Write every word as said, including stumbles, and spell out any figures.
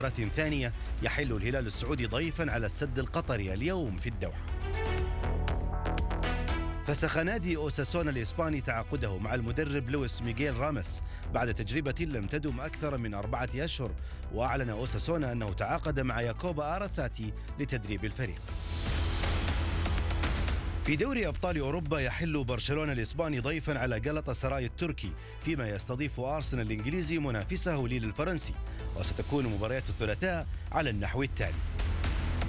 مرة ثانية يحل الهلال السعودي ضيفا على السد القطري اليوم في الدوحة. فسخ نادي أوساسونا الإسباني تعاقده مع المدرب لويس ميغيل راموس بعد تجربة لم تدم أكثر من أربعة أشهر، وأعلن أوساسونا أنه تعاقد مع ياكوبا آراساتي لتدريب الفريق. في دوري أبطال أوروبا يحل برشلونة الإسباني ضيفا على غالاتا سراي التركي، فيما يستضيف أرسنال الإنجليزي منافسه ليل الفرنسي، وستكون مباريات الثلاثاء على النحو التالي: